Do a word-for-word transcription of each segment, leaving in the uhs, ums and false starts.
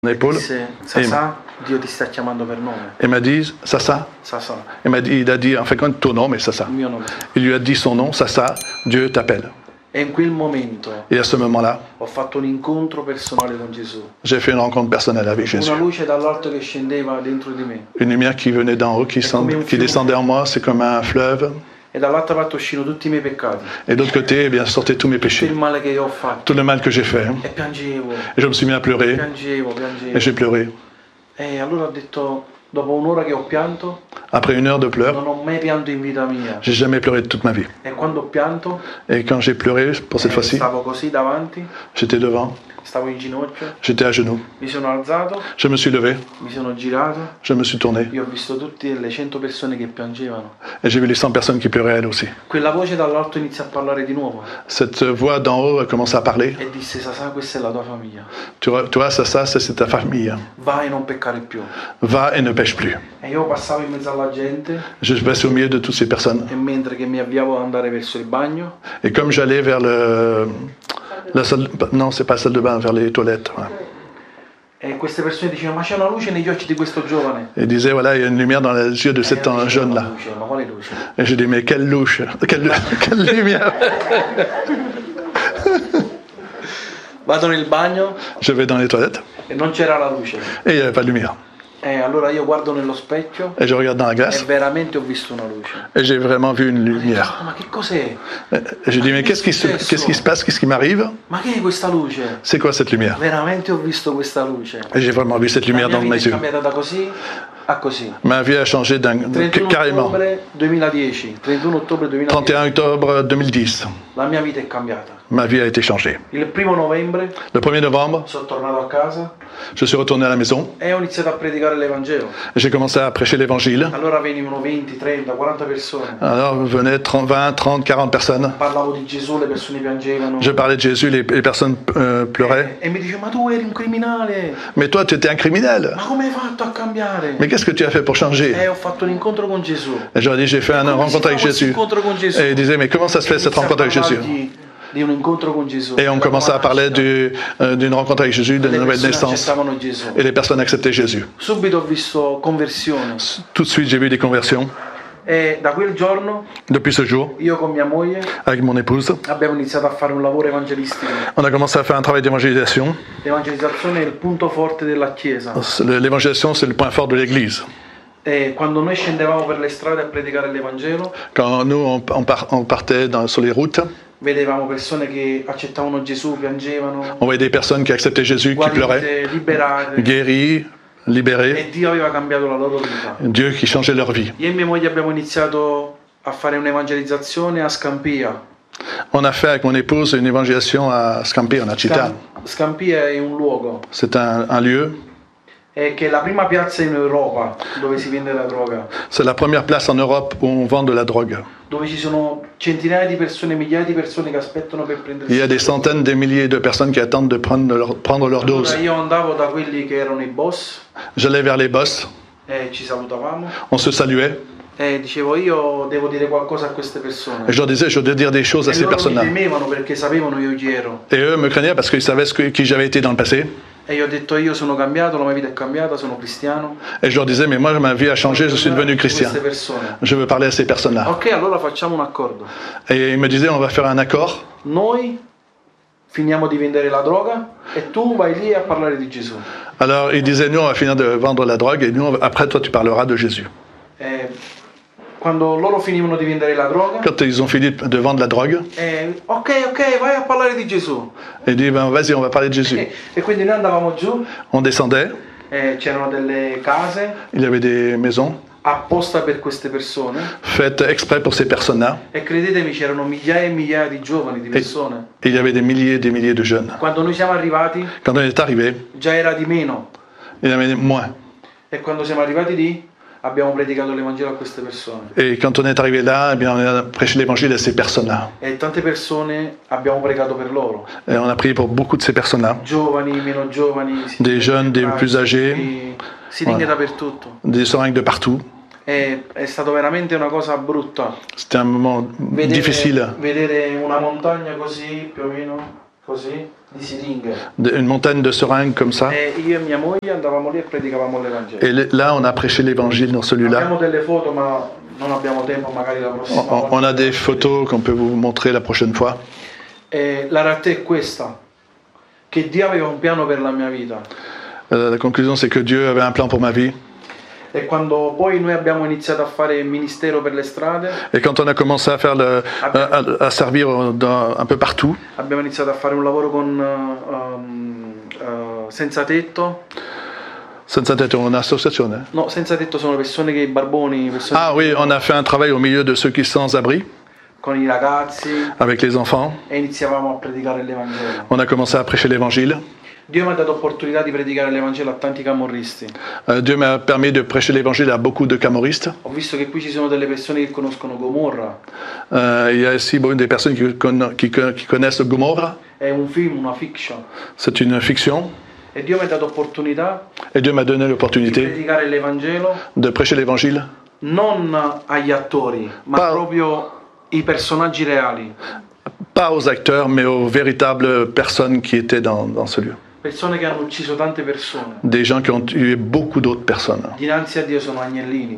épaule. Sasa, Dio ti sta chiamando per nome. Et m'a dit, Sasa. Sasa. Il m'a dit, il a dit, en fait, quand ton nom, mais Sasa. Il mio nome. Il lui a dit son nom, Sasa, Dieu t'appelle. E in quel momento Et à ce moment-là, ho fatto un incontro personale con Gesù. j'ai fait une rencontre personnelle avec Jésus. Una luce dall'alto che scendeva dentro di me. Une lumière qui venait d'en haut, qui, sent, qui descendait en moi, c'est comme un fleuve. E dall'altra parte uscivano tutti i miei peccati. Et de l'autre côté, eh bien, sortaient tous mes Tutto péchés, il male che io ho fatto. tout le mal que j'ai fait. E piangevo. Et je me suis mis à pleurer, Piangevo, piangevo. et j'ai pleuré. E allora ho detto, dopo un'ora che ho pianto, Après une heure de pleurs, non ho mai pianto in vita mia. j'ai jamais pleuré de toute ma vie. E quando ho pianto, Et quand j'ai pleuré, pour cette eh, fois-ci, stavo così davanti, j'étais devant, stavo in ginocchio, j'étais à genoux. mi sono alzato, Je me suis levé, mi sono girato, je me suis tourné, io ho visto tutte le cento persone che piangevano. et j'ai vu les cent personnes qui pleuraient elles aussi. Quella voce dall'alto inizia a parlare di nuovo Cette voix d'en haut a commencé à parler. e disse: Sasa, questa è la tua famiglia. Tu vois, tu vois, ça, ça, ça, c'est ta famille. Vai e non peccare più. Va et ne pêche plus. E io passavo in mezzo alla gente Je passais au milieu de toutes ces personnes. e mentre che mi avviavo ad andare verso il bagno, Et comme j'allais vers le, la salle, non, c'est pas la salle de bain, vers les toilettes. Ouais. e queste persone dicevano: ma c'è una luce negli occhi di questo giovane. Et disait, voilà, il y a une lumière dans les yeux de E cet io dicevo, jeune-là. "Ma luce, ma quale luce?" Et j'ai dit, mais quelle louche, quelle, quelle lumière. Vado nel bagno Je vais dans les toilettes, e non c'era la luce. et il n'y avait pas de lumière. E allora io guardo nello specchio Et je regarde dans la e glace, veramente ho visto una luce. et j'ai vraiment vu une lumière. Ma che cos'è? Et j'ai dit, mais qu'est-ce qui, se, qu'est-ce qui se passe, qu'est-ce qui m'arrive? Ma che è questa luce? C'est quoi cette lumière? Veramente ho visto questa luce. Et j'ai vraiment vu cette lumière La dans mia mes vita è yeux. cambiata da così a così. Ma vie a changé d'un, trentuno carrément. ottobre duemiladieci, trentuno ottobre duemiladieci, trente et un octobre deux mille dix, la mia vita è cambiata. ma vie a été changée. Il primo novembre Le premier novembre, sono tornato a casa je suis retourné à la maison e ho iniziato a predicare l'Evangelo. et j'ai commencé à prêcher l'évangile. Allora venivano venti, trenta, quaranta persone. Alors venaient trente, vingt, trente, quarante personnes. Parlavo di Gesù, le persone piangevano. Je parlais de Jésus, les, les personnes euh, pleuraient. E, e mi dice: ma tu eri un criminale, Mais toi, tu étais un criminel. ma come hai fatto a cambiare? Mais qu'est-ce que tu as fait pour changer? E ho fatto un incontro con Gesù. Et j'aurais dit, j'ai fait une Come si rencontre fa avec questo Jésus. incontro con Gesù? Et il disait, mais comment ça se fait cette Inizia a rencontre avec Jésus? parlargli di un incontro con Gesù. Et on commençait à parler du, euh, d'une rencontre avec Jésus, de Le la nouvelle persone naissance. accettavano Gesù. Et les personnes acceptaient Jésus. Subito ho visto conversione. Tout de suite, j'ai vu des conversions. E da quel giorno Depuis ce jour, io con mia moglie avec mon épouse, abbiamo iniziato a fare un lavoro evangelistico. on a commencé à faire un travail d'évangélisation. L'evangelizzazione è il punto forte della Chiesa. L'évangélisation, c'est le point fort de l'Église. E quando noi scendevamo per le strade a predicare l'Evangelo, Quand nous, on, on, part, on partait dans, sur les routes, vedevamo persone che accettavano Gesù, piangevano, on voyait des personnes qui acceptaient Jésus, qui pleuraient, guarite, liberate. guéries, libérées. E Dio aveva cambiato la loro vita. Dieu qui changeait leur vie. Io e mia moglie abbiamo iniziato a fare un'evangelizzazione a Scampia. On a fait avec mon épouse une évangélisation à Scampi, en Città. Scampia è un luogo, C'est un, un lieu, è che è la prima piazza in Europa dove si vende la droga, c'est la première place en Europe où on vend de la drogue. dove ci sono centinaia di persone, migliaia di persone che aspettano per prendere. Il y a des centaines, des milliers de personnes qui attendent de prendre leur, prendre leur Allora dose. io andavo da quelli che erano i boss J'allais vers les boss, e ci salutavamo on se saluait, e dicevo: io devo dire qualcosa a queste persone. et je leur disais, je dois dire des choses à E ces loro mi personnes-là. temevano perché sapevano io chi ero. Et eux me craignaient parce qu'ils savaient ce que, qui j'avais été dans le passé. E io ho detto: io sono cambiato, la mia vita è cambiata, sono cristiano. Et je leur disais, mais moi, ma vie a changé, je suis devenu chrétien. Queste persone. Je veux parler à ces personnes-là. Ok, allora facciamo un accordo. Et ils me disaient, on va faire un accord. Noi finiamo di vendere la droga e tu vai lì a parlare di Gesù. Alors, ils disaient, nous, on va finir de vendre la drogue, et nous, on va- après, toi, tu parleras de Jésus. E quando loro finivano di vendere la droga, Quand ils ont fini de vendre la drogue, e, ok, ok, vai a parlare di Gesù. ils disent, ben, vas-y, on va parler de Jésus. E, e quindi noi andavamo giù, On descendait, e c'erano delle case il y avait des maisons apposta per queste persone faites exprès pour ces personnes-là. e credetemi c'erano migliaia e migliaia di giovani, di persone. Et il y avait des milliers et des milliers de jeunes. Quando noi siamo arrivati Quand on est arrivé, già era di meno il y en avait moins. e quando siamo arrivati lì abbiamo predicato l'Evangelo a queste persone. Et quand on est arrivé là, eh bien, on a prêché l'évangile à ces personnes-là. E tante persone abbiamo pregato per loro. Et on a prié pour beaucoup de ces personnes-là. Giovani, meno giovani, Des jeunes, des plus âgés. siringhe Voilà. dappertutto. Des seringues de partout. E, è stato veramente una cosa brutta C'était un moment vedere, difficile. vedere una montagna così più o meno così, di siringhe. une montagne de seringues comme ça. E io e mia moglie andavamo lì e predicavamo l'Evangelo. Et là, on a prêché l'évangile dans celui-là. Abbiamo delle foto, ma non abbiamo tempo, magari la prossima On, volta. on a des photos qu'on peut vous montrer la prochaine fois. E la realtà è questa, che Dio aveva un piano per la mia vita. Euh, la conclusion, c'est que Dieu avait un plan pour ma vie. E quando poi noi abbiamo iniziato a fare il ministero per le strade, Et quand on a commencé à faire le, à, à servir dans, un peu partout, abbiamo iniziato a fare un lavoro con uh, um, uh, senza tetto. Senza tetto, un'associazione. No, senza tetto sono persone che barboni, persone Ah oui, on a fait un travail au milieu de ceux qui sont sans abri, con i ragazzi, avec les enfants. e iniziavamo a predicare l'Evangelo. On a commencé à prêcher l'évangile. Dio mi ha dato opportunità di predicare l'Evangelo a tanti camorristi. Euh, Dieu m'a permis de prêcher l'évangile à beaucoup de camoristes. Ho visto che qui ci sono delle persone che conoscono Gomorra. Euh, il y a aussi bon, des personnes qui, conna- qui, qui connaissent Gomorra. È un film, una fiction. C'est une fiction. E Dio mi ha dato opportunità Et Dieu m'a donné di l'opportunité predicare l'Evangelo de prêcher l'évangile, non agli attori, ma Pa- proprio i personaggi reali. pas aux acteurs, mais aux véritables personnes qui étaient dans, dans ce lieu. Persone che hanno ucciso tante persone. Des gens qui ont tué beaucoup d'autres personnes. Dinanzi a Dio sono agnellini.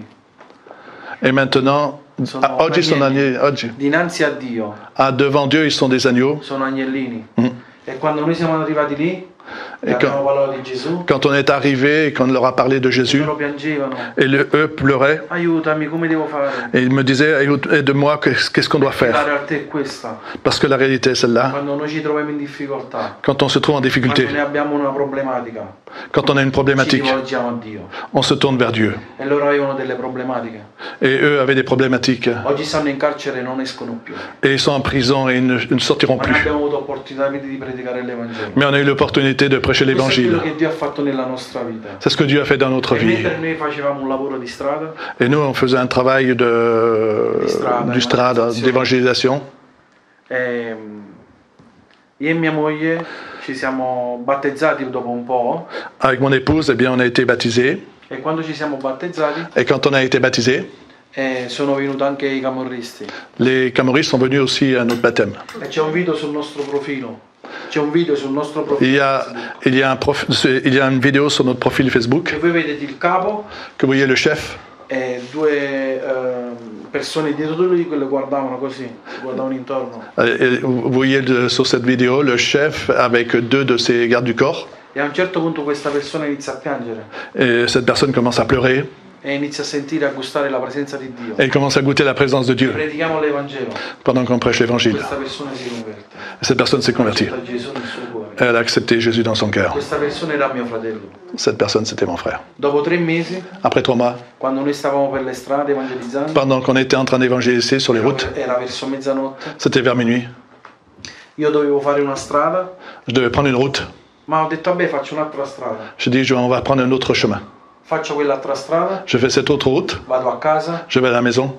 Et maintenant, Sono ah, oggi sono agni- oggi. Dinanzi a Dio Ah, devant Dieu, ils sont des agneaux. sono agnellini. Mm. E quando noi siamo arrivati lì, e E abbiamo quand, parlato di Gesù, quand on est arrivé et qu'on leur a parlé de Jésus, loro piangevano. et le- eux pleuraient, Aiutami, come devo fare? et ils me disaient, aide-moi, qu'est-ce qu'est-ce qu'on doit La faire? realtà è questa. Parce que la réalité est celle-là. Quando noi ci troviamo in difficoltà, Quand on se trouve en difficulté, quando ne abbiamo una problematica, quand on a une ci problématique, rivolgiamo a Dio. on se tourne vers Dieu. E loro avevano delle problematiche. Et eux avaient des problématiques. Oggi stanno in carcere e non escono più. Et ils sont en prison et ils ne, ils ne sortiront Ma noi plus. abbiamo avuto opportunità di predicare l'Evangelo. Mais on a eu l'opportunité de prêcher Questo è quello l'évangile. che Dio ha fatto nella nostra vita. C'est ce que Dieu a fait dans notre E vie. mentre noi facevamo un lavoro di strada, Et nous, on faisait un travail de, Di strada, du strada, evangelizzazione. d'évangélisation. ehm, io e mia moglie ci siamo battezzati dopo un po', Avec mon épouse, eh bien, on a été baptisés. e quando ci siamo battezzati Et quand on a été baptisés, eh, sono venuti anche i camorristi. les Camoristes sont venus aussi à notre baptême. E c'è un video sul nostro profilo. C'è un video sul nostro Il profilo y a, Facebook. il y a, un prof- il y a une vidéo sur notre profil Facebook E voi vedete il capo que vous voyez le chef e due ehm, persone dietro di lui che lo guardavano così, guardavano intorno. euh, et vous voyez le- sur cette vidéo le chef avec deux de ses gardes du corps. E a un certo punto questa persona inizia a piangere Et cette personne commence à pleurer e inizia a sentire, a gustare la presenza di Dio. et il commence à goûter la présence de Dieu Predichiamo l'Evangelo. pendant qu'on prêche l'évangile. Questa persona si converte. Cette personne s'est convertie. Accetta Gesù nel suo cuore. Elle a accepté Jésus dans son cœur. Questa persona era mio fratello. Cette personne, c'était mon frère. Dopo tre mesi, Après trois mois, quando noi stavamo per le strade evangelizzando, pendant qu'on était en train d'évangéliser sur les routes, era verso mezzanotte, c'était vers minuit, io dovevo fare una strada, je devais prendre une route. ma ho detto vabbè faccio un'altra strada. Je dis, je- on va prendre un autre chemin. Faccio quell'altra strada, Je fais cette autre route, vado a casa je vais à la maison.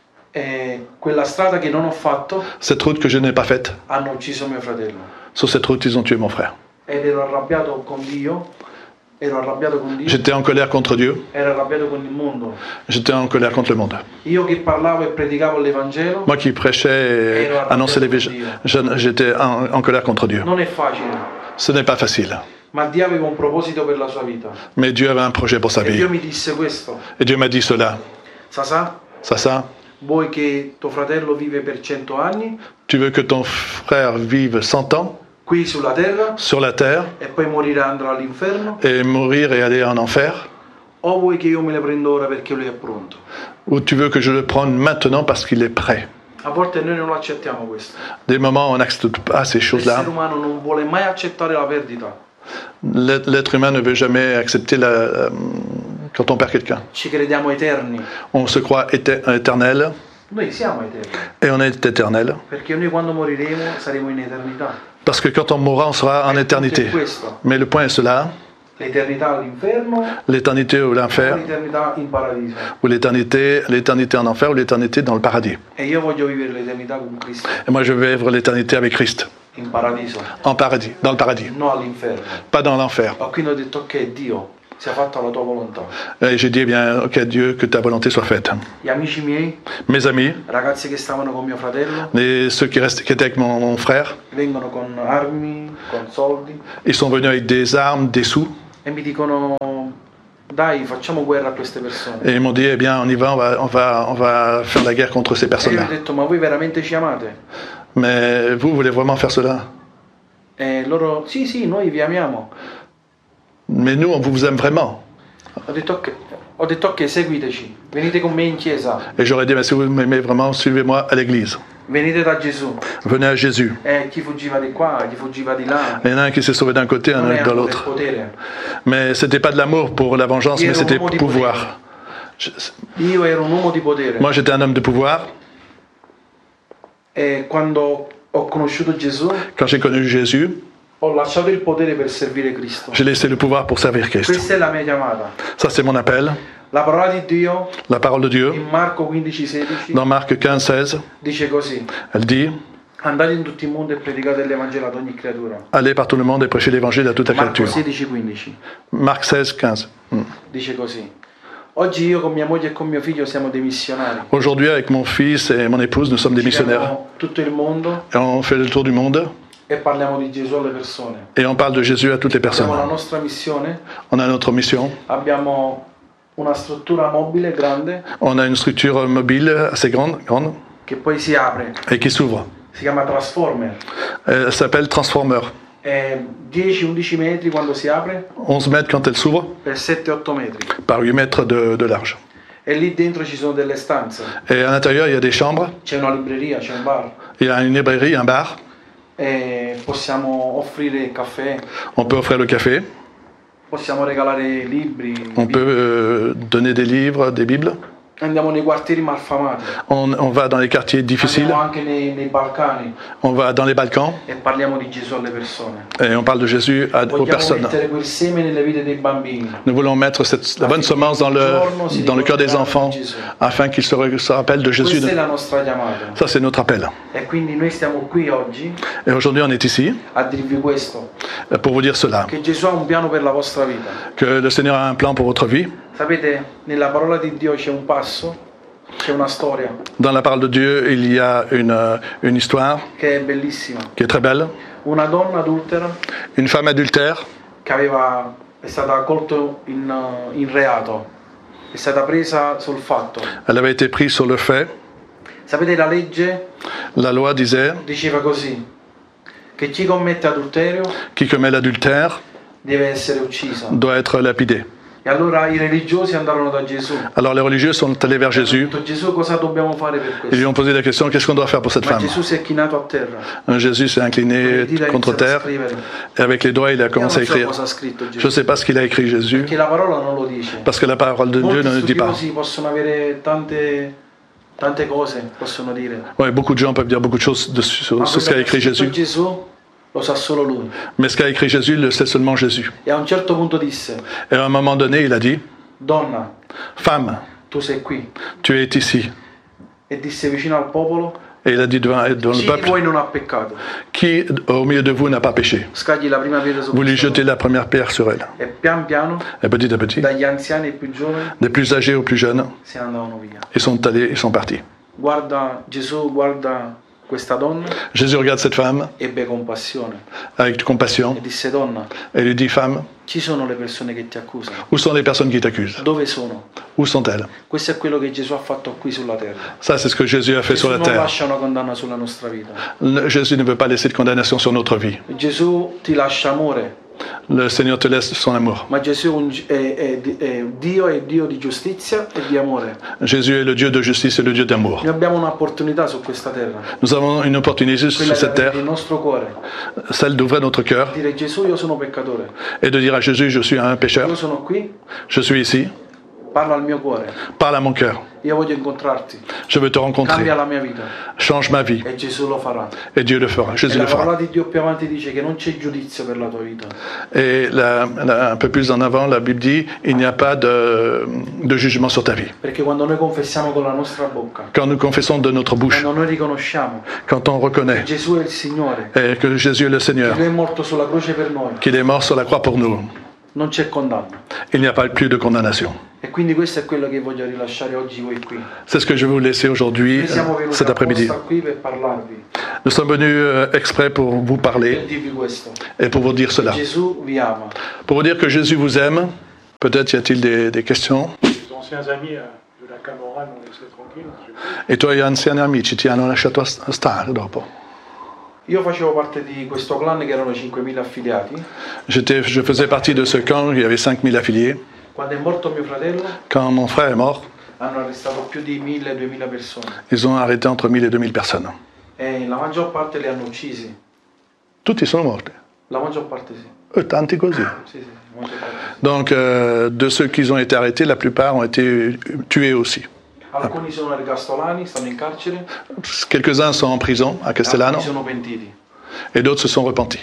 e quella strada che non ho fatto Cette route que je n'ai pas faite, hanno ucciso mio fratello. sur cette route, ils ont tué mon frère. Ed ero arrabbiato con Dio, ero arrabbiato con Dio, J'étais en colère contre Dieu, ero arrabbiato con il mondo. j'étais en colère contre le monde. Io che parlavo e predicavo l'Evangelo, Moi qui prêchais et annonçais l'évangile, je- j'étais en, en colère contre Dieu. non è facile, Ce n'est pas facile. ma Dio aveva un proposito per la sua vita. Mais Dieu avait un projet pour sa E Dio vie. mi disse questo: Et Dieu m'a dit cela. Sasà, Ça, ça, vuoi che tuo fratello vive per cento anni tu veux que ton frère vive cent ans qui sulla terra sur la terre e poi morire e andrà all'inferno, et mourir et aller en enfer? o vuoi che io me le prendo ora perché lui è pronto? Ou tu veux que je le prenne maintenant parce qu'il est prêt? A volte noi non lo accettiamo questo. Des moments où on n'accepte pas ces choses-là. L'essere umano non vuole mai accettare la perdita. L'être l'être humain ne veut jamais accepter la, euh, quand on perd quelqu'un. Ci crediamo eterni. On se croit éter- éternel Noi siamo eterni, et on est éternel. perché noi quando moriremo saremo in eternità. Parce que quand on mourra, on sera en Il punto éternité. è questo: Mais le point est cela, l'eternità all'inferno l'éternité ou o l'enfer, l'eternità in paradiso. ou l'éternité, l'éternité en enfer ou l'éternité dans le paradis. E io voglio vivere l'eternità con Cristo, Et moi, je vais vivre l'éternité avec Christ, in paradiso, en paradis, dans le paradis, non all'inferno. pas dans l'enfer. Ma quindi ho detto ok, Dio, sia fatta la tua volontà. Et j'ai dit, eh bien, ok Dieu, que ta volonté soit faite. Gli amici miei, Mes amis, ragazzi che stavano con mio fratello, les, ceux qui, restent, qui étaient avec mon, mon frère, vengono con armi, con soldi ils sont venus avec des armes, des sous, e mi dicono dai facciamo guerra a queste persone. et ils m'ont dit, eh bien, on y va, on va, on va, on va faire la guerre contre ces E io personnes-là. gli ho detto ma voi veramente ci amate? Mais vous, vous voulez vraiment faire cela? E loro sì sì noi vi amiamo. Mais nous, on vous aime vraiment. Ho detto ok, ho detto ok seguiteci, venite con me in chiesa, Et j'aurais dit, mais si vous m'aimez vraiment, suivez-moi à l'église. venite da Gesù. Venez à Jésus. E chi fuggiva di qua, chi fuggiva di là. Il y en a un qui s'est sauvé d'un côté, un Non è autre de amore, è l'autre. potere. Mais c'était pas de l'amour pour la vengeance, mais c'était pour pouvoir. Je- Io ero un uomo di potere Moi, j'étais un homme de pouvoir. e quando ho conosciuto Gesù Quand j'ai connu Jésus, ho lasciato il potere per servire Cristo. j'ai laissé le pouvoir pour servir Christ. Questa è la mia chiamata. Ça, c'est mon appel. La parola di Dio La parole de Dieu, in Marco quindici sedici dans Marc quinze, seize, dice così: elle dit, andate in tutto il mondo e predicate l'Evangelo ad ogni creatura. allez par tout le monde et prêchez l'évangile à toute la Marco créature. sedici quindici Marc seize, quinze. Hmm. dice così: oggi io con mia moglie e con mio figlio siamo dei missionari. Aujourd'hui, avec mon fils et mon épouse, nous sommes des missionnaires. Giriamo tutto il mondo Et on fait le tour du monde e parliamo di Gesù alle persone. et on parle de Jésus à toutes les personnes. Abbiamo la nostra missione, On a notre mission. abbiamo una struttura mobile grande On a une structure mobile assez grande, grande che poi si apre, et qui s'ouvre. si chiama Transformer. Elle s'appelle Transformer. È dieci undici metri quando si apre onze mètres quand elle s'ouvre, per sette otto metri. par huit mètres de, de large. E lì dentro ci sono delle stanze, Et à l'intérieur, il y a des chambres, c'è una libreria, c'è un bar il y a une librairie, un bar. e possiamo offrire caffè, On peut offrir le café, possiamo regalare libri, on peut euh, donner des livres, des bibles. andiamo nei quartieri malfamati, On, on va dans les quartiers difficiles, andiamo anche nei, nei Balcani on va dans les Balkans e parliamo di Gesù alle persone. et on parle de Jésus à- aux Vogliamo personnes. mettere quel seme nelle vite dei bambini. Nous voulons mettre cette, la bonne semence dans le, dans le cœur des enfants afin qu'ils se, re- se rappellent de Jésus. Questa è la nostra chiamata. Ça, c'est notre appel. E quindi noi stiamo qui oggi Et aujourd'hui, on est ici a dirvi questo, pour vous dire cela, che Gesù ha un piano per la vostra vita. que le Seigneur a un plan pour votre vie. Sapete, nella parola di Dio c'è un passo, c'è una storia Dans la parole de Dieu, il y a une, euh, une histoire che è bellissima. qui est très belle. Una donna adultera Une femme adultère che aveva, è stata colta in, uh, in reato, è stata presa sul fatto. elle avait été prise sur le fait. Sapete, la legge La loi disait, diceva così, che chi commette adulterio qui commet l'adultère deve essere uccisa. doit être lapidé. E allora i religiosi andarono da Gesù. Alors les religieux sont allés vers Hanno Jésus detto, Gesù, cosa dobbiamo fare per et lui questo? ont posé la question, qu'est-ce qu'on doit faire pour cette Ma femme? Gesù si è chinato a terra. Jésus s'est incliné Le dita ha contre iniziato a terre scrivere. et avec les doigts, il a Io non commencé à so écrire. cosa ha scritto Je ne Gesù, sais pas ce qu'il a écrit Jésus, perché la parola non lo dice. parce que la parole de Dieu Molti ne le dit pas. studiosi possono avere tante, tante cose, possono dire. Ouais, beaucoup de gens peuvent dire beaucoup de choses de- sur, Ma sur ce quello qu'a che ha écrit scritto Jésus. Gesù lo sa solo lui. Mais ce qu'a écrit Jésus, le sait seulement Jésus. E a un certo punto disse, Et à un moment donné, il a dit, donna, femme, tu sei qui. tu es ici. E disse vicino al popolo, Et il a dit devant, devant chi le di peuple, voi non ha peccato? qui au milieu de vous n'a pas péché? Scagli la prima pietra su Vous lui questo jetez la première pierre sur elle. uomo. E pian piano, Et petit à petit, dagli anziani ai più giovani, des plus âgés aux plus jeunes, se ne andavano via. ils sont allés, ils sont partis. Guarda, Gesù guarda questa donna, Jésus regarde cette femme ebbe compassione avec compassion e disse, donna, et lui dit, femme, ci sono le persone che ti accusano. où sont les personnes qui t'accusent? Dove sono? Où sont-elles? Questo è quello che Gesù ha fatto qui sulla terra. Ça, c'est ce que Jésus a fait Gesù sur la non terre. lascia una condanna sulla nostra vita. Le- Jésus ne veut pas laisser de condamnation sur notre vie. Gesù ti lascia amore, Le Seigneur te laisse son amour. ma Gesù è, un- è- è- è Dio, è Dio di giustizia e di amore. Jésus est le Dieu de justice et le Dieu d'amour. Noi abbiamo un'opportunità su questa terra, Nous avons une opportunité quella sur di cette aprire terre, il nostro cuore, celle d'ouvrir notre cœur dire Gesù, io sono peccatore, et de dire à Jésus, je suis un pécheur, io sono qui, je suis ici, parla al mio cuore, parle à mon cœur, io voglio incontrarti, je veux te rencontrer, cambia la mia vita change ma vie, e Gesù lo farà. et Dieu le fera, E Jésus la le parola fera. di Dio più avanti dice che non c'è giudizio per la tua vita. Et la- la- un peu plus en avant, la Bible dit, il n'y a pas de, de jugement sur ta vie. Perché quando noi confessiamo con la nostra bocca, Quand nous confessons de notre bouche, quando noi riconosciamo quand on reconnaît che Gesù è il Signore, et que Jésus est le che Seigneur, Lui è morto sulla croce per noi, qu'il est mort sur la croix pour nous, non c'è condanna. Il n'y a pas plus de condamnation. E quindi questo è quello che voglio rilasciare oggi voi qui. C'est ce que je vais vous laisser aujourd'hui, Noi siamo euh, venuti cet après-midi. apposta qui per parlarvi, Nous sommes venus euh, exprès pour vous per parler dirvi questo. et pour vous dire cela. Gesù vi ama. Pour vous dire que Jésus vous aime. Peut-être y a-t-il des, des questions. Les anciens amis euh, de la Camorra m'ont laissé tranquille. Je- E i tuoi anziani amici ti hanno lasciato stare dopo. Io facevo parte di questo clan che erano cinquemila affiliati. J'étais, je faisais partie de ce camp, il y avait cinq mille affiliés. Quando è morto mio fratello Quand mon frère est mort, hanno arrestato più di mille duemila persone ils ont arrêté entre mille et deux mille personnes. e la maggior parte li hanno uccisi. Tutti sono morti. La maggior parte sì. E tanti così. Sì, sì, la maggior parte sì. Donc, euh, de ceux qui ont été arrêtés, la plupart ont été tués aussi. Alcuni sono ergastolani, stanno in carcere, Quelques-uns sont en prison à Castellano altri sono pentiti. et d'autres se sont repentis.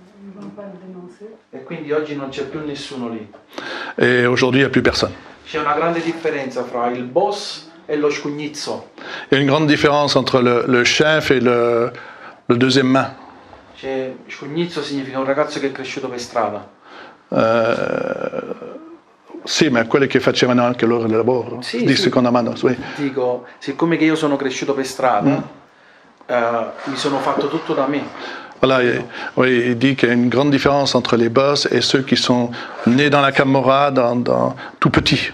E quindi oggi non c'è più nessuno lì. Et aujourd'hui, il n'y a plus personne. C'è una grande differenza fra il boss e lo scugnizzo. Il y a une grande différence entre le, le chef et le, le deuxième main. C'è, scugnizzo significa un ragazzo che è cresciuto per strada. Eh, sì, ma quelli che facevano anche loro il lavoro, Sì, di sì. seconda mano. Sì. Dico, siccome che io sono cresciuto per strada, eh, mi sono fatto tutto da me. Voilà, il, oui, il dit qu'il y a une grande différence entre les boss et ceux qui sont nés dans la Camorra, dans, dans, tout petits.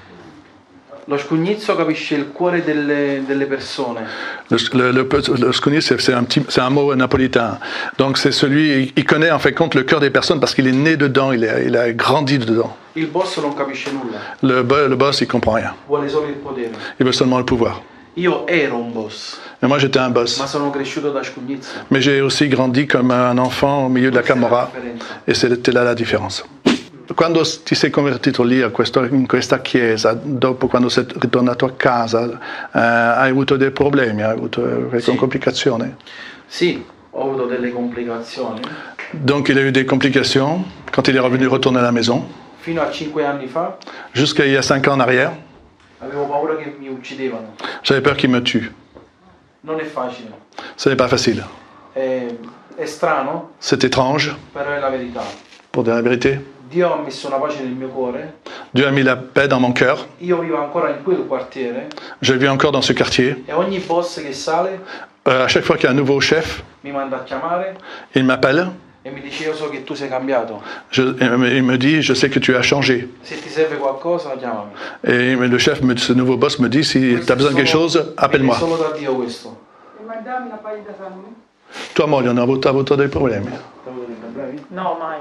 Lo scugnizzo capisce il cuore delle, delle persone. Le, le, le, le sconi, c'est, c'est, un petit, c'est un mot napolitain. Donc c'est celui, il connaît en fait compte le cœur des personnes parce qu'il est né dedans, il a, il a grandi dedans. Il boss non capisce nulla, Le, bo- le boss, il comprend rien. vuole solo il potere. Il veut seulement le pouvoir. Io ero un boss, Et moi, j'étais un boss. ma sono cresciuto da scugnizzo. Mais j'ai aussi grandi comme un enfant au milieu de la Questa è la Camorra. differenza. E c'était là la differenza. Quando ti sei convertito lì a questo, in questa chiesa, dopo quando sei ritornato a casa, eh, hai avuto dei problemi, hai avuto qualche Sì. complicazione? Sì, ho avuto delle complicazioni. Donc il a eu des complications quand il est revenu retourner à la maison. Fino a cinque anni fa Jusqu'à il y a cinq ans en arrière, avevo paura che mi uccidevano. j'avais peur qu'il me tue. Non è facile, Ce n'est pas facile. è, è strano, C'est étrange, però è la verità. pour dire la vérité. Dio ha messo una pace nel mio cuore. Dieu a mis la paix dans mon cœur. Io vivo ancora in quel quartiere Je vis encore dans ce quartier. e ogni boss che sale Euh, à chaque fois qu'il y a un nouveau chef, mi manda a chiamare il m'appelle. e mi dice io so che tu sei cambiato. Je, il me dit, je sais que tu as changé. Se ti serve qualcosa chiamami. Et le chef, me, ce nouveau boss me dit, si tu as besoin de quelque chose, appelle-moi. È solo da Dio questo. E madame n'a pas eu de famille? Toi, moglie, on a avuto, avuto dei problemi. No, mai.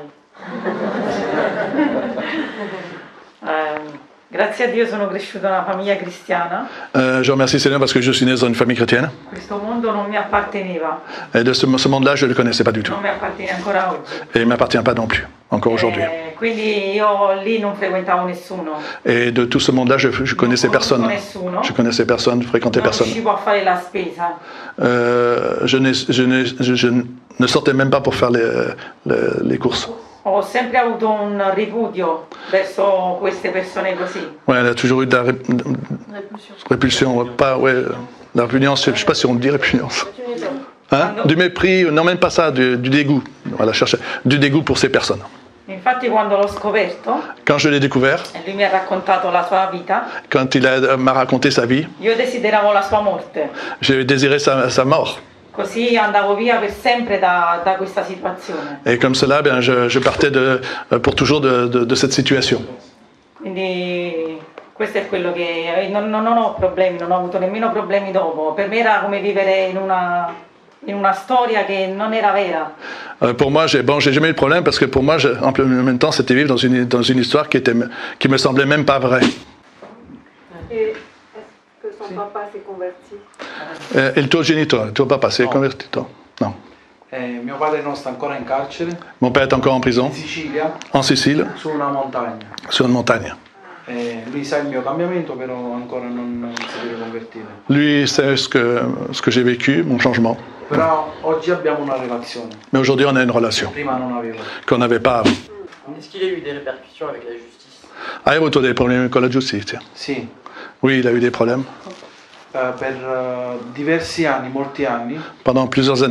Eh, grazie a Dio sono cresciuta in una famiglia cristiana. Euh, je remercie Seigneur parce que je suis né dans une famille chrétienne. Questo mondo non mi apparteneva, Et de ce, ce monde-là, je ne le connaissais pas du tout. non mi appartiene ancora oggi. Et il ne m'appartient pas non plus, encore aujourd'hui. Eh, quindi io lì non frequentavo nessuno, Et de tout ce monde-là, je ne connaissais personne. Je connaissais personne, je fréquentais non personne. riuscivo a fare la spesa. Euh, je, n'ai- je n'ai- je- je ne sortais même pas pour faire les, les- les courses. Ho sempre avuto un ripudio verso queste persone così. Ouais, elle a toujours eu de la ré- de- répulsion. Pas, ouais, la répugnance, je ne sais pas si on dit répugnance. Hein? Du mépris, non même pas ça, du, du dégoût. Voilà, chercher du dégoût pour ces personnes. Infatti quando l'ho scoperto Quand je l'ai découvert, e lui mi ha raccontato la sua vita, quand il a- m'a raconté sa vie, io desideravo la sua morte. j'ai désiré sa, sa mort. Così andavo via per sempre da, da questa situazione. Et comme cela, bien, je, je partais de, pour toujours de, de- de cette situation. Quindi questo è quello che non, non ho problemi, non ho avuto nemmeno problemi dopo. Per me era come vivere in una, in una storia che non era vera. Euh, pour moi, j'ai, bon, j'ai jamais eu de problème parce que pour moi, je- en même temps, c'était vivre dans une, dans une histoire qui, était, qui me semblait même pas vraie. Et est-ce que son papa s'est converti? Euh, il tuo genitore, il tuo papà, si è No. convertito? No. Eh, mio padre non sta ancora in carcere, Mon père est encore en prison, in Sicilia, en Sicile, su una montagna. sur une montagne. Eh, lui sa il mio cambiamento, però ancora non, non si deve convertire. Lui sait ce que, ce que j'ai vécu, mon changement. Però oggi abbiamo una relazione, Mais aujourd'hui, on a une relation prima non avevo. qu'on n'avait pas avant. Est-ce qu'il a eu des répercussions avec la justice? Hai avuto dei problemi con la giustizia? Sì, Oui, il a eu des problèmes. eh, per eh, diversi anni, molti anni, Pendant plusieurs années,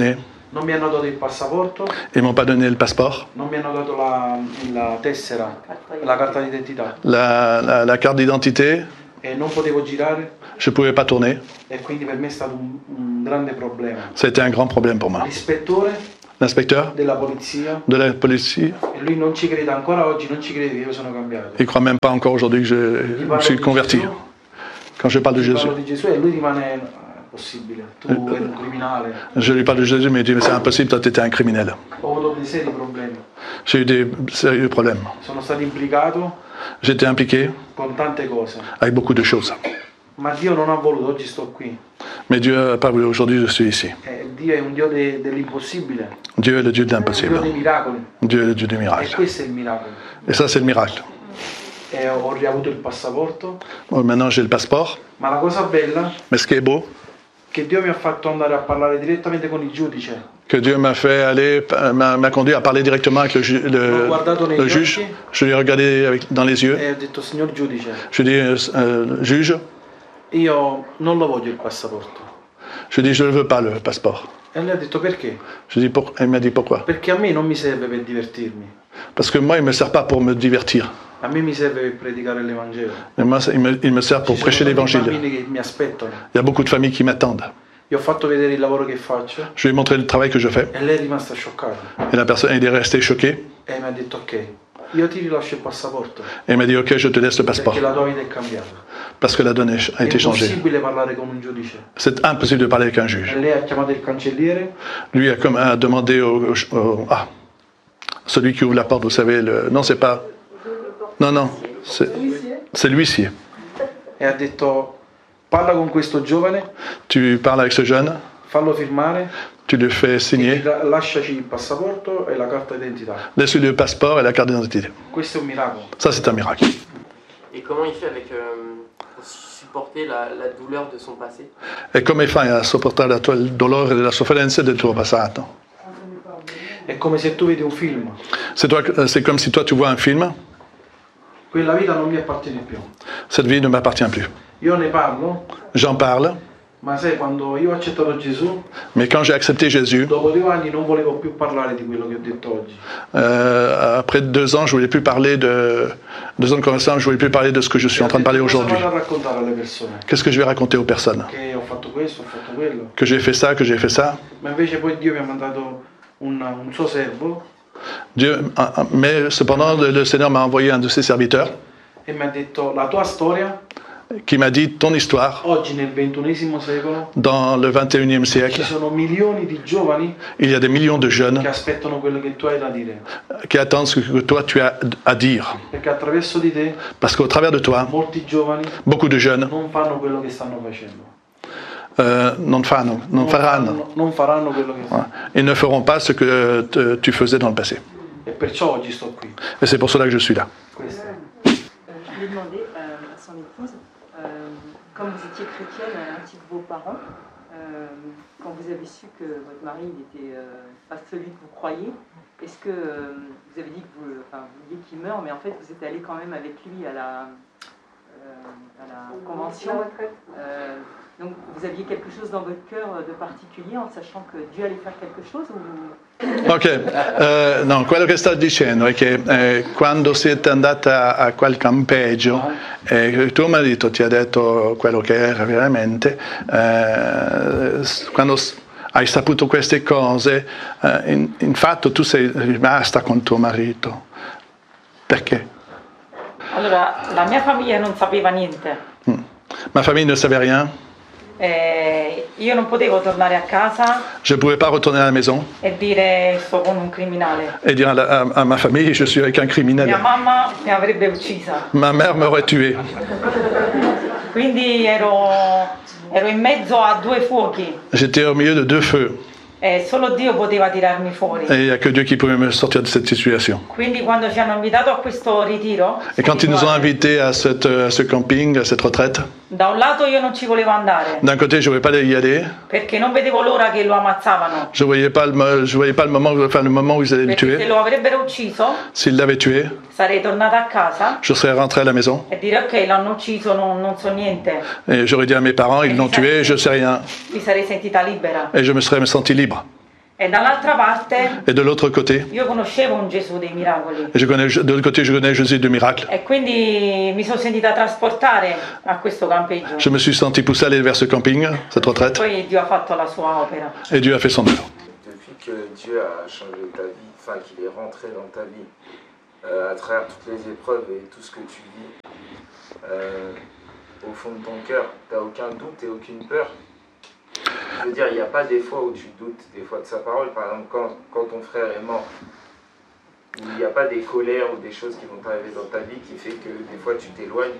Non mi hanno dato il passaporto, ils m'ont pas donné le passeport, non mi hanno dato la, la tessera, la carta d'identità la, la, la carte d'identité, e non potevo girare je pouvais pas tourner. e quindi per me è stato un, un grande problema. C'était un grand problème pour moi. L'ispettore L'inspecteur della polizia, de la police, e lui non ci crede ancora oggi, non ci crede che io sono cambiato. il croit même pas encore aujourd'hui que je, je suis converti. Quand je parle de Io Jésus, parlo di Gesù e lui rimane "Ah, è possibile, tu eri un criminale". je lui parle de Jésus, mais il dit mais c'est impossible, toi tu étais un criminel. Ho avuto dei seri problemi. J'ai eu des sérieux problèmes. Sono stato implicato J'étais impliqué con tante cose, avec beaucoup de choses. ma Dio non ha voluto, oggi sto qui. Mais Dieu n'a pas voulu, aujourd'hui je suis ici. E Dio è un Dio de- dell'impossibile, Dieu est le Dieu de un Dio l'impossible. dei miracoli, Dieu est le Dieu du e miracle. questo è il miracolo. Et ça c'est le miracle. E ho riavuto il passaporto, Bon, maintenant j'ai le passeport. ma la cosa bella Mais ce qui est beau, è che Dio mi ha fatto andare a parlare direttamente con il giudice. que Dieu m'a fait aller, m'a m'a conduit à parler directement avec le, ju- le- L'ho guardato negli le juge. occhi Je lui ai regardé avec- dans les yeux. e ho detto: signor giudice, Je lui ai dit, euh, juge, io non lo voglio il passaporto. je lui ai dit, je ne veux pas le passeport. E lui ha detto: perché? Je lui ai dit, pour- il m'a dit pourquoi. Perché a me non mi serve per divertirmi, Parce que moi, il ne me sert pas pour me divertir. a me mi serve per predicare l'Evangelo. Mais moi, ça- il me, il me sert pour Ci prêcher sono tanti l'évangile. bambini che mi aspettano. Il y a beaucoup de familles qui m'attendent. Gli ho fatto vedere il lavoro che faccio Je lui ai montré le travail que je fais. e lei è rimasta scioccata Et la personne, il est resté choqué. e mi ha detto: ok, io ti rilascio il passaporto Et il m'a dit, ok, je te laisse le passeport. perché la tua vita è cambiata. Parce que la donne a È été changée. impossibile parlare con un giudice. C'est impossible de parler avec un E juge. lei ha chiamato il cancelliere Lui a, comme, a demandé au, au- au- ah, celui qui ouvre la porte, vous savez, le, non, c'est pas. Non, non, c'est c'est l'huissier. e ha detto: parla con questo giovane, Tu parles avec ce jeune, fallo firmare tu le fais e signer, ti- lasciaci il passaporto e la carta d'identità. laisse-lui le passeport et la carte d'identité. Questo è un miracolo. Ça, c'est un miracle. Et comment il fait avec, euh, pour supporter la, la douleur de son passé? E come fai a sopportare la tua- il dolore e la sofferenza del tuo passato? È come se tu vedi un film, C'est toi- euh, c'est comme si toi, tu vois un film, quella vita non mi appartiene più. cette vie ne m'appartient plus. Io ne parlo, J'en parle, ma sai, quando io ho accettato Gesù, mais quand j'ai accepté Jésus, dopo due anni non volevo più parlare di quello che ho detto oggi. euh, après deux ans, je voulais plus parler de deux ans de conversation, je voulais plus parler de ce que je suis en train de parler Cosa aujourd'hui. vado a raccontare alle persone? Qu'est-ce que je vais raconter aux personnes? Che ho fatto questo, ho fatto quello. Que j'ai fait ça, que j'ai fait ça. Ma invece poi Dio mi ha mandato un, un suo servo Dieu, ah, ah, mais cependant, le, le Seigneur m'a envoyé un de ses serviteurs e mi ha detto: la tua storia qui m'a dit ton histoire oggi nel ventunesimo secolo dans le vingt et unième ci siècle. sono milioni di giovani Il y a des millions de jeunes che aspettano quello che tu hai da dire, qui attendent ce que toi tu as à dire. perché attraverso di te Parce qu'au travers de toi, molti giovani beaucoup de jeunes non fanno quello che stanno facendo. euh, non fanno, non faranno. faranno, non faranno quello che Voilà. Ils ne feront pas ce que euh, te- tu faisais dans le passé. E perciò oggi sto qui. Et c'est pour cela que je suis là. Questo. Euh, je lui ai demandé euh, à son épouse, euh, comme vous étiez chrétienne ainsi que vos parents, euh, quand vous avez su que votre mari n'était euh, pas celui que vous croyez, est-ce que euh, vous avez dit que vous, enfin, vous vouliez qu'il meure, mais en fait vous êtes allé quand même avec lui à la, euh, à la convention. Euh, donc vous aviez quelque chose dans votre cœur de particulier en sachant que Dieu allait faire quelque chose ou... Ok, eh, no, quello che sto dicendo è che eh, quando siete andata a quel campeggio e tuo marito ti ha detto quello che era veramente, eh, quando s- hai saputo queste cose, eh, in, in fatto tu sei rimasta con tuo marito. Perché? Allora, la mia famiglia non sapeva niente. Mm. Ma famille ne savait rien, Eh, io non potevo tornare a casa je ne pouvais pas retourner à la maison e dire sto con un criminale. et dire à, la- à- à ma famille je suis avec un criminel. Mia mamma mi avrebbe uccisa. Ma mère m'aurait tué. Quindi ero, ero in mezzo a due fuochi J'étais au milieu de deux feux e solo Dio poteva tirarmi fuori. et il n'y a que Dieu qui pouvait me sortir de cette situation. Quindi quando ci hanno invitato a questo ritiro, Et quand ils nous ont invités à, cette, à ce camping, à cette retraite, da un lato io non ci volevo andare d'un côté je ne voulais pas y aller, perché non vedevo l'ora che lo ammazzavano. je ne voyais pas le, mo- je voyais pas le, moment, enfin, le moment où ils allaient le Perché se tuer. lo avrebbero ucciso S'ils l'avaient tué, sarei tornata a casa je serais rentré à la maison e dire ok, l'hanno ucciso, non, non so niente. et j'aurais dit à mes parents, ils l'ont tué, je ne sais rien. Mi sarei sentita libera. Et je me serais senti libre. E dall'altra parte Et de l'autre côté, io conoscevo un Gesù dei miracoli. je connais, de l'autre côté, je connais Jésus de miracle. E quindi mi sono sentita trasportare a questo campeggio. Je me suis senti poussé à aller vers ce camping, cette retraite, Poi Dio ha fatto la sua opera. et Dieu a fait son œuvre. Depuis que Dieu a changé ta vie, enfin qu'il est rentré dans ta vie, euh, à travers toutes les épreuves et tout ce que tu vis, euh, au fond de ton cœur, tu n'as aucun doute et aucune peur. Je veux dire, il n'y a pas des fois où tu doutes des fois de sa parole. Par exemple, quand, quand ton frère est mort, il n'y a pas des colères ou des choses qui vont t'arriver dans ta vie qui fait que des fois tu t'éloignes.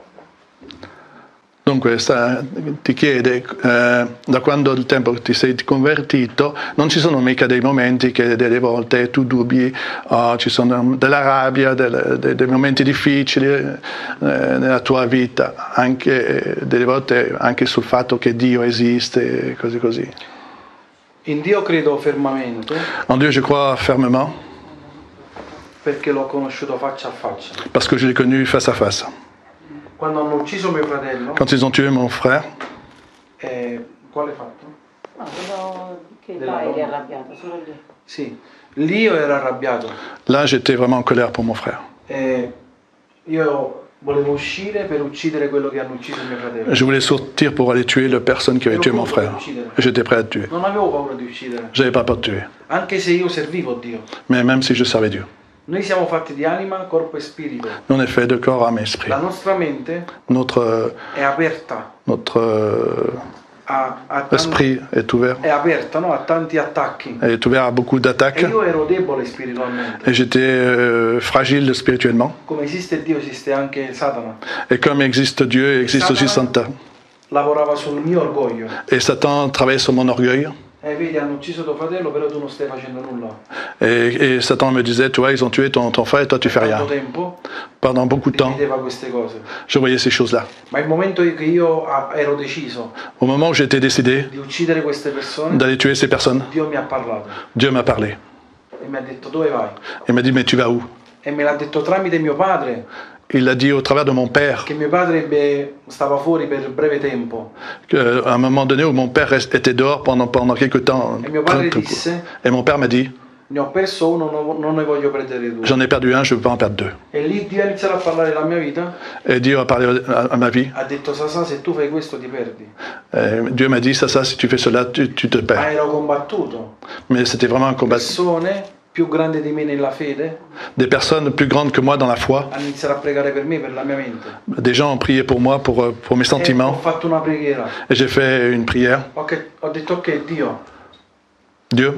Dunque, sta, ti chiede, eh, da quando il tempo che ti sei convertito, non ci sono mica dei momenti che delle volte tu dubbi, oh, ci sono della rabbia, delle, dei, dei momenti difficili eh, nella tua vita, anche delle volte anche sul fatto che Dio esiste, così così. In Dio credo fermamente En Dieu, je crois fermement, perché l'ho conosciuto faccia a faccia. parce que je l'ai connu face à face. Quando hanno ucciso mio fratello, Quand ils ont tué mon frère, eh, quale fatto? No, quello che Della là eri donna. arrabbiato, solo lì. Sì, lì io ero arrabbiato. là j'étais vraiment en colère pour mon frère. Eh, io volevo uscire per uccidere quello che hanno ucciso mio fratello. Je voulais sortir pour aller tuer la personne qui avait tué mon frère. J'étais prêt à le tuer. Non avevo paura di uccidere, J'avais pas peur de tuer, anche se io servivo Dio. mais même si je servais Dieu. Noi siamo fatti di anima, corpo e spirito. Nous, on est fait de corps, âme et esprit. La nostra mente Notre, euh, è aperta notre euh, a, a tanti, esprit est ouvert, è aperta, no? A tanti attacchi. est ouvert à beaucoup E d'attaques. io ero debole spiritualmente. Et j'étais euh, fragile spirituellement. Come esiste Dio, esiste anche Satana. Et comme existe Dieu, existe aussi Satan. Lavorava sul mio orgoglio. Et Satan travaillait sur mon orgueil. Eh, vedi, hanno ucciso tuo fratello, però tu non stai facendo nulla. Et, et Satan me disait, toi, ils ont tué ton, ton frère et toi, tu fais rien. Tanto tempo Pendant beaucoup de temps, vedeva queste cose. je voyais ces choses-là. Ma il momento che io ah, ero deciso Au moment où j'étais décidé di uccidere queste persone, d'aller tuer ces personnes, Dio mi ha parlato Dieu m'a parlé. e mi ha detto dove vai? Il m'a dit, mais tu vas où? E me l'ha detto tramite mio padre, Il l'a dit au travers de mon père, che mio padre ebbe, stava fuori per breve tempo. qu'à un moment donné où mon père rest- était dehors pendant, pendant quelques temps. E mio padre disse, Et mon père m'a dit, ne ho perso uno, non, non ne voglio perdere due. j'en ai perdu un, je ne veux pas en perdre deux. E lì Dio ha iniziato a parlare della mia vita, Et Dieu a parlé à, à ma vie. ha detto Sasà, se tu fai questo ti perdi. Et Dieu m'a dit, ça, ça, si tu fais cela, tu, tu te Ma perds. ero combattuto. Mais c'était vraiment un combat. Persone più grandi di me nella fede Des personnes plus grandes que moi dans la foi, hanno iniziato a pregare per me, per la mia mente. des gens ont prié pour moi, pour, euh, pour mes E ho sentiments. fatto una preghiera. Et j'ai fait une prière. Ok, ho detto ok Dio, Dieu,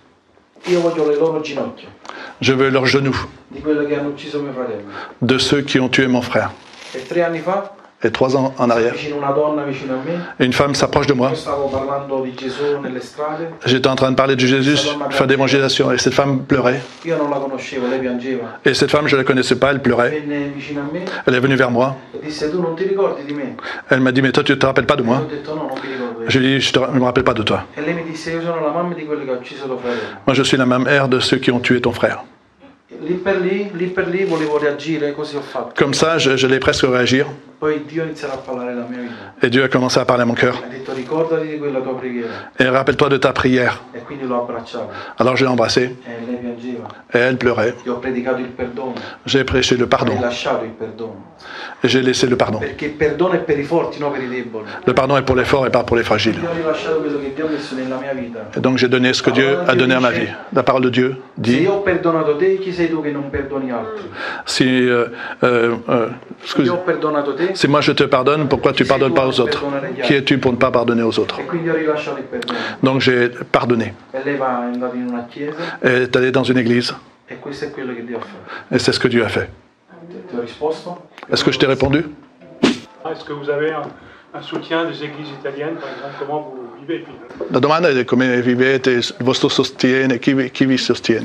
io voglio le loro ginocchia, je veux leurs genoux di quello che hanno ucciso mio fratello. de ceux qui ont tué mon frère. E tre anni fa, Et trois ans en arrière, vicino a una donna vicino a me, une femme s'approche de moi. io stavo parlando di Gesù nelle strade, J'étais en train de parler de Jésus, faire d'évangélisation. Et cette femme pleurait. io non la conoscevo, lei piangeva. Et cette femme, je ne la connaissais pas, elle pleurait. Venne vicino a me Elle est venue vers moi. e disse tu non ti ricordi di me? Elle m'a dit, mais toi, tu ne te rappelles pas de E moi? ho detto no, non mi ricordo. Je lui ai dit, je ne me rappelle pas de toi. E lei mi disse io sono la mamma di quelli che ha ucciso tuo fratello. Moi, je suis la même mère de ceux qui ont tué ton frère. Lì per lì, lì per lì volevo reagire, così ho fatto. Comme ça, je, je l'ai presque réagir. Poi Dio ha iniziato a parlare della mia vita. Et Dieu a commencé à parler à mon cœur. Ha detto ricordati di quella tua preghiera. Et rappelle-toi de ta prière. E quindi l'ho abbracciato. Alors je l'ai embrassée. E lei piangeva. Et elle pleurait. Gli ho predicato il perdono. J'ai prêché le Ho pardon. rilasciato il perdono. Et j'ai laissé le pardon. Perché il perdono è per i forti, non per i deboli. Le pardon est pour les forts et pas pour les fragiles. Io ho rilasciato quello che Dio ha messo nella mia vita. Et donc j'ai donné ce que Dieu a donné à ma vie. La parole de Dieu Se dit, io ho perdonato te, chi sei tu che non perdoni altri? si, euh, euh, euh, Se io excuse, ho perdonato te, si moi je te pardonne, pourquoi tu ne pardonnes pas aux autres? Qui es-tu pour ne pas pardonner aux autres? e quindi ho rilasciato il perdono. Donc j'ai pardonné. E lei va è andata in una chiesa Elle est allée dans une église. e questo è quello che Dio ha fatto. Et c'est ce que Dieu a fait. Ti ho risposto? Est-ce que je t'ai répondu? Est-ce que vous avez un, un soutien des églises italiennes, par exemple, comment vous vivez puis, La domanda è come vivete, il vostro sostiene, chi vi, chi vi sostiene?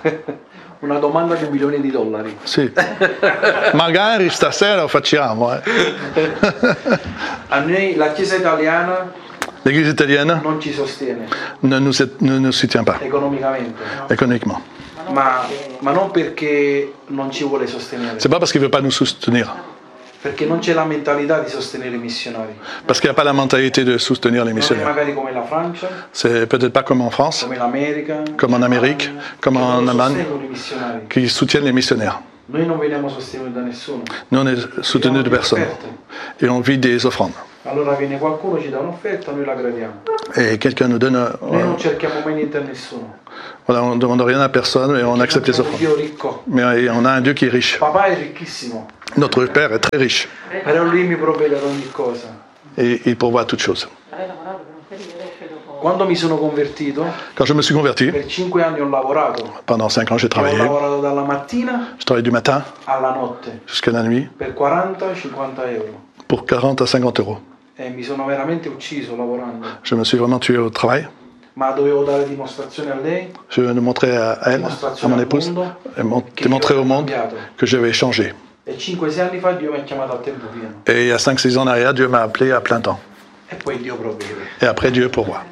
Una domanda di un milione di dollari. Sì. Magari stasera lo facciamo. Eh. A noi la chiesa italiana L'église italienne non ci sostiene ne nous, ne nous soutient pas economicamente, économiquement. ma, ma non perché non ci vuole sostenere, C'est pas parce qu'il ne veut pas nous soutenir. Perché non c'è la mentalità di sostenere i missionari. Parce qu'il n'y a pas la mentalité de soutenir les Non è missionnaires. magari come la Francia, C'est peut-être pas comme en France, come l'America, comme en Amérique, comme che en loro Allemagne, sostengono i missionari. qui soutiennent les missionnaires. Noi non veniamo sostenuti da nessuno. Nous, on est soutenus de personne. Et on vit des offrandes. Allora viene qualcuno, ci dà un'offerta, noi la gradiamo. Et quelqu'un nous donne... euh, Noi non cerchiamo mai niente a nessuno. voilà, on ne demande rien à personne et on accepte les offrandes. Dio ricco. Mais on a un Dieu qui est riche. Papà è ricchissimo, Notre Père est très riche. però lui mi provvede ad ogni cosa. Et il pourvoit toutes choses. Avrei lavorato per un periodo e poi dopo... Quando mi sono convertito, Quand je me suis converti, per cinque anni ho lavorato. pendant cinq ans j'ai Ho travaillé. lavorato dalla mattina Je travaillais du matin alla notte jusqu'à la nuit per quaranta cinquanta euro. pour quarante à cinquante euros. E mi sono veramente ucciso lavorando. Je me suis vraiment tué au travail. Ma dovevo dare dimostrazione a lei, Je le montrais à elle, à dimostrazione mon al épouse, mondo, et mon- che démontrer io au ero monde cambiato. que j'avais changé. E cinque sei anni fa Dio mi ha chiamato a tempo pieno. Et il y a cinq six ans en arrière, Dieu m'a appelé à plein temps. E poi Dio provvede. Et après, Dieu pourvoit.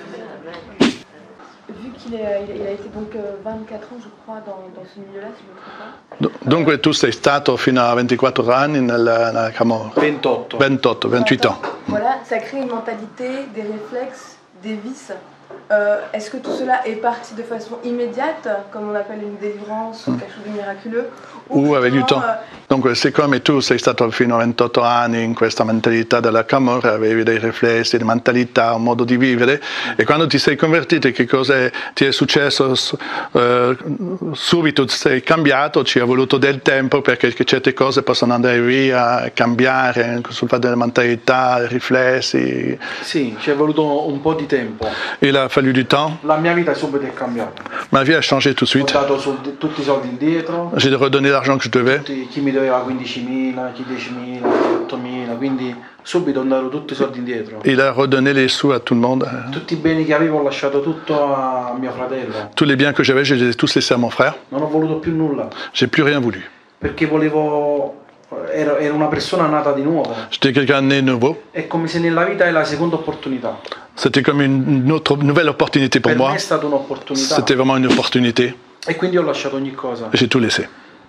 Vu qu'il est- il a, il a été donc euh, vingt-quatre ans, je crois, dans, dans ce milieu-là, si je ne me trompe pas. Do- Dunque tu sei stato fino a ventiquattro anni nella, nella Camorra. ventotto. ventotto, venthuit ans. Voilà, ça crée une mentalité, des réflexes, des vices. Euh, Est-ce que tout cela est parti de façon immédiate, comme on appelle une délivrance ou quelque chose de miraculeux, Ou avec du vraiment, temps. euh, Dunque siccome tu sei stato fino a ventotto anni in questa mentalità della Camorra, avevi dei riflessi, di mentalità, un modo di vivere, e quando ti sei convertito che cosa ti è successo? S- eh, subito sei cambiato, ci è voluto del tempo perché certe cose possono andare via, cambiare sul fatto della mentalità, riflessi. Sì, ci è voluto un po' di tempo. Il a fallu du temps. La mia vita subito è cambiata. Ma vie a changé tout de Ho suite. dato soldi- tutti i soldi indietro, J'ai redonné l'argent que je devais. tutti- chi mi doveva quindicimila, chi diecimila, chi ottomila, quindi subito ho dato tutti i soldi indietro. Il a redonné les sous à tout le monde. Tutti i beni che avevo ho lasciato tutto a mio fratello. Tous les biens que j'avais, je les ai tous laissés à mon frère. Non ho voluto più nulla, J'ai plus rien voulu. perché volevo... Ero, ero una persona nata di nuovo. J'étais quelqu'un né nouveau. È come se nella vita è la seconda opportunità. C'était comme une autre nouvelle opportunité pour Per moi. me è stata un'opportunità. C'était vraiment une opportunité. E quindi ho lasciato ogni cosa. J'ai tout laissé.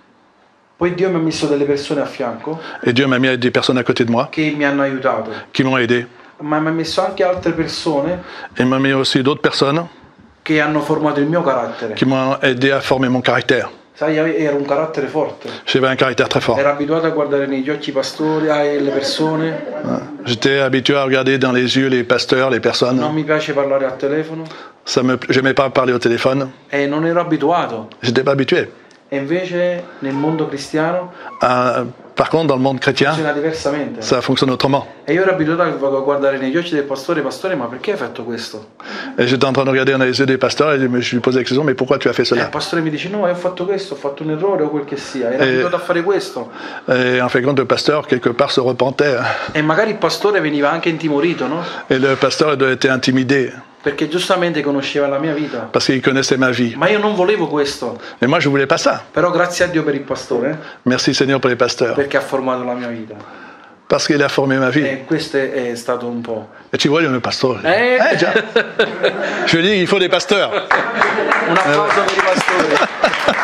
Poi Dio mi ha messo delle persone a fianco Et Dieu m'a mis des personnes à côté de moi che mi hanno aiutato. qui m'ont aidé. Ma mi ha messo anche altre persone Et m'a mis aussi d'autres personnes che hanno formato il mio carattere. qui m'ont aidé à former mon caractère. Sai, ero un carattere forte. J'avais un caractère très fort. Ero abituato a guardare negli occhi i pastori e le persone. J'étais habitué à regarder dans les yeux les pasteurs, les Non personnes. mi piace parlare al telefono. Ça me, j'aimais pas parler au téléphone. E non ero abituato. J'étais pas habitué. E invece nel mondo cristiano Euh, par contre, dans le monde chrétien, funziona diversamente. ça fonctionne autrement. E io ero abituato a guardare negli occhi del pastore, pastore, ma perché hai fatto questo? Et j'étais en train de regarder dans les yeux des pasteurs et je lui posais la question, mais pourquoi tu as fait E il cela? pastore mi dice, no, ho fatto questo, ho fatto un errore o quel che sia. Ero E- abituato a fare questo. Et en fait, quand le pasteur, quelque part, se repentait. E magari il pastore veniva anche intimorito, no? Et le pasteur il doit être intimidé Perché giustamente conosceva la mia vita. parce qu'il connaissait ma vie. Ma io non volevo questo. Mais moi, je voulais pas ça. Però grazie a Dio per il pastore, Merci Seigneur pour les pasteurs. perché ha formato la mia vita. Parce qu'il a formé ma vie. E questo è stato un po'. Et tu vois, il y a un pasteur. Eh. Eh, già. Je lui dis, il faut des pasteurs. Un applauso per i pastori.